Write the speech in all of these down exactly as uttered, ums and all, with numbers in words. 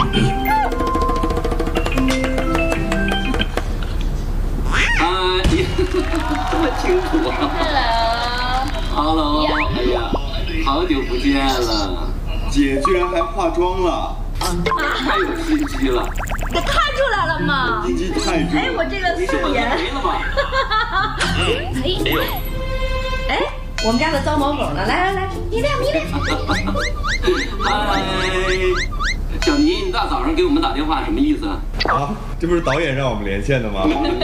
啊，你这么清楚啊 ？Hello，Hello， 哎呀，好久不见了， 姐居然还化妆了， 太有心机了。 我看出来了嘛， 心机太重。 哎，我这个素颜。 没了吧？ 哎，哎，我们家的糟毛狗呢？来来来，咪亮咪亮。 嗨，小尼，你大早上给我们打电话什么意思啊？ 啊，这不是导演让我们连线的吗？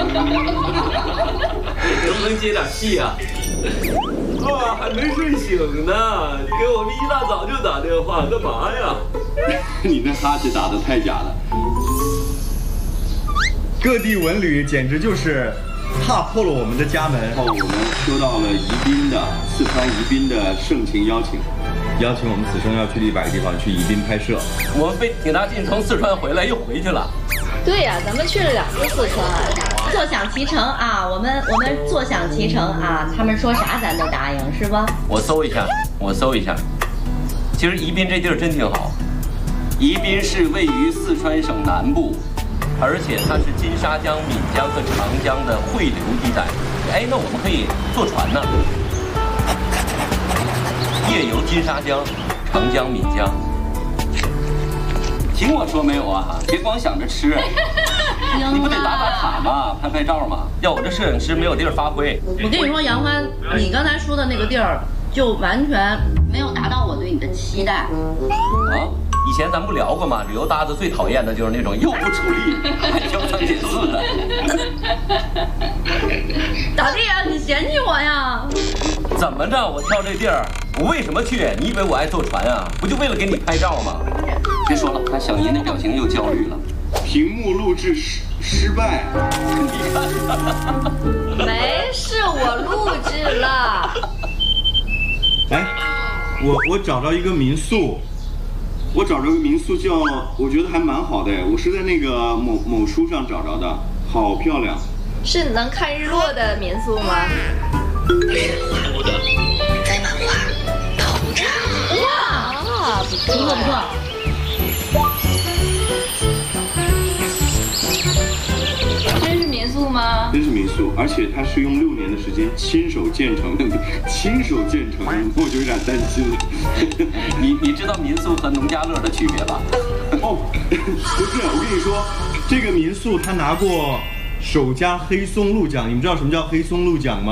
能不能接点戏啊？ 啊，还没睡醒呢，你给我们一大早就打电话干嘛呀？ 你那哈欠打得太假了。各地文旅简直就是踏破了我们的家门。 后我们收到了宜宾的四川宜宾的盛情邀请， 邀请我们此生要去的一百个地方去宜宾拍摄。 我们费挺大劲从四川回来，又回去了。 对呀、啊，咱们去了两次四川，坐享其成啊！我们我们坐享其成啊！他们说啥咱都答应，是吧？ 我搜一下，我搜一下。其实宜宾这地儿真挺好。宜宾市位于四川省南部，而且它是金沙江、岷江和长江的汇流地带。哎，那我们可以坐船呢，夜游金沙江、长江、岷江。听我说没有啊？别光想着吃，你不得打打卡吗？拍拍照吗？要我这摄影师没有地儿发挥。 我跟你说，杨欢，你刚才说的那个地儿，就完全没有达到我对你的期待。 啊？以前咱不聊过吗？旅游搭子最讨厌的就是那种又不出力还挑三拣四的。 咋这样？你嫌弃我呀？ 怎么着？我挑这地儿，我为什么去？你以为我爱坐船啊？不就为了给你拍照吗？别说了，看小姨那表情又焦虑了。 屏幕录制失失败。 你看， 没事，我录制了。 哎，我我找着一个民宿。 我找着个民宿叫，我觉得还蛮好的，我是在那个某某书上找着的，好漂亮。 是能看日落的民宿吗？ 在漫画通常哇啊，不错不错。真是民宿吗？ 真是民宿，而且它是用六年的时间亲手建成的，亲手建成的，我就有点担心了。 你你知道民宿和农家乐的区别吧？ 哦，不是，我跟你说，这个民宿它拿过首家黑松露奖，你们知道什么叫黑松露奖吗？